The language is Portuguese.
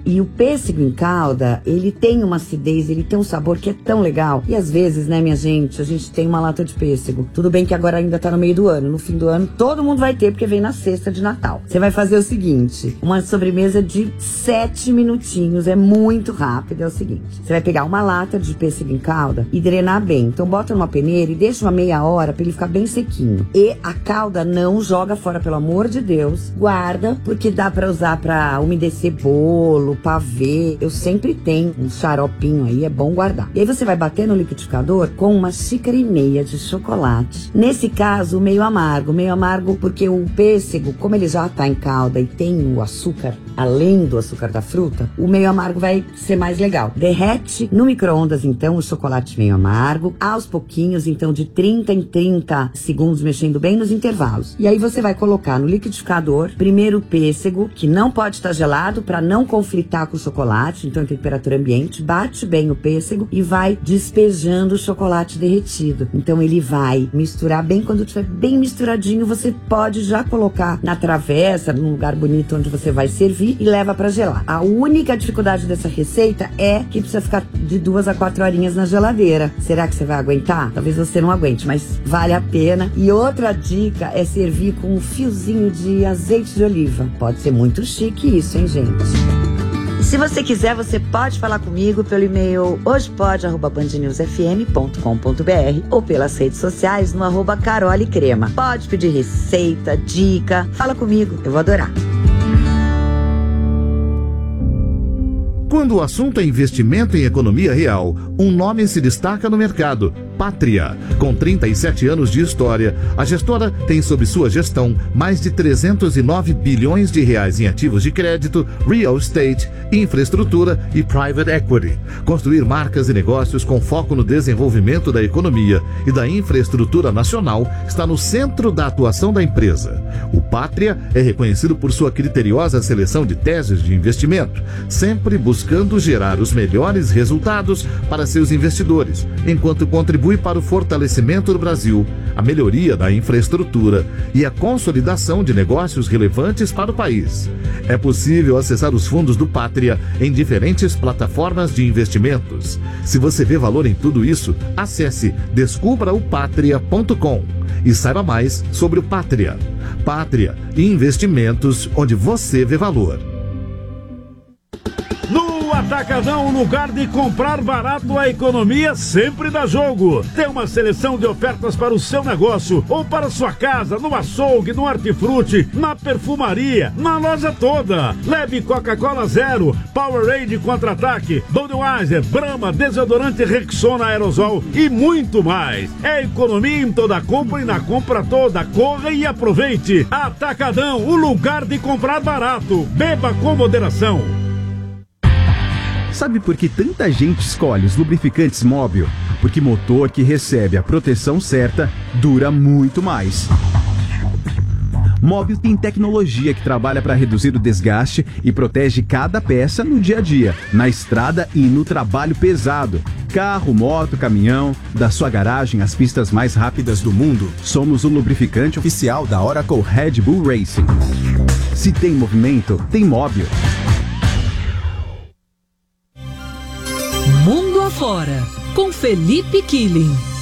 E o pêssego em calda, ele tem uma acidez, ele tem um sabor que é tão legal. E às vezes, né, minha gente, a gente tem uma lata de pêssego. Tudo bem que agora ainda tá no meio do ano. No fim do ano, todo mundo vai ter, porque vem na cesta de Natal. Você vai fazer o seguinte, uma sobremesa de 7 minutinhos, é muito rápido. É o seguinte, você vai pegar uma lata de pêssego em calda e drenar bem. Então bota numa peneira e deixa uma meia hora pra ele ficar bem sequinho. E a calda não joga fora, pelo amor de Deus. Guarda, porque dá pra usar pra umedecer bolo, pavê. Eu sempre tenho um xaropinho aí, é bom guardar. E aí você vai bater no liquidificador com uma xícara e meia de chocolate. Nesse caso, meio amargo, porque o pêssego, como ele já tá em calda e tem o açúcar, além do açúcar da fruta, o meio amargo vai ser mais legal. Derrete no micro-ondas, então, o chocolate meio amargo, aos pouquinhos, então, de 30 em 30 segundos, mexendo bem nos intervalos. E aí você vai colocar no liquidificador, primeiro o pêssego, que não pode estar gelado para não conflitar com o chocolate, então em temperatura ambiente, bate bem o pêssego e vai despejando o chocolate derretido. Então ele vai misturar bem, quando estiver bem misturadinho, você pode já colocar na travessa, num lugar bonito onde você vai servir e leva para gelar. A única dificuldade dessa receita é que precisa ficar de 2 a 4 horinhas na geladeira. Será que você vai aguentar? Talvez você não aguente, mas vale a pena. E outra dica é servir com um fiozinho de azeite de oliva. Pode ser muito chique isso, hein, gente? Se você quiser, você pode falar comigo pelo e-mail hojepode@bandnewsfm.com.br ou pelas redes sociais no @carolecrema. Pode pedir receita, dica, fala comigo, eu vou adorar. Quando o assunto é investimento em economia real, um nome se destaca no mercado: Pátria. Com 37 anos de história, a gestora tem sob sua gestão mais de 309 bilhões de reais em ativos de crédito, real estate, infraestrutura e private equity. Construir marcas e negócios com foco no desenvolvimento da economia e da infraestrutura nacional está no centro da atuação da empresa. O Pátria é reconhecido por sua criteriosa seleção de teses de investimento, sempre buscando gerar os melhores resultados para seus investidores, enquanto contribui para o fortalecimento do Brasil, a melhoria da infraestrutura e a consolidação de negócios relevantes para o país. É possível acessar os fundos do Pátria em diferentes plataformas de investimentos. Se você vê valor em tudo isso, acesse descubraopatria.com e saiba mais sobre o Pátria. Pátria, investimentos onde você vê valor. Atacadão, lugar de comprar barato, a economia sempre dá jogo. Tem uma seleção de ofertas para o seu negócio ou para sua casa, no açougue, no hortifruti, na perfumaria, na loja toda. Leve Coca-Cola Zero, Powerade Contra-Ataque, Budweiser, Brahma, desodorante Rexona Aerosol e muito mais. É economia em toda compra e na compra toda. Corra e aproveite. Atacadão, o lugar de comprar barato. Beba com moderação. Sabe por que tanta gente escolhe os lubrificantes Móbil? Porque motor que recebe a proteção certa dura muito mais. Móbil tem tecnologia que trabalha para reduzir o desgaste e protege cada peça no dia a dia, na estrada e no trabalho pesado. Carro, moto, caminhão, da sua garagem às pistas mais rápidas do mundo, somos o lubrificante oficial da Oracle Red Bull Racing. Se tem movimento, tem Móbil. Mundo Afora, com Felipe Killing.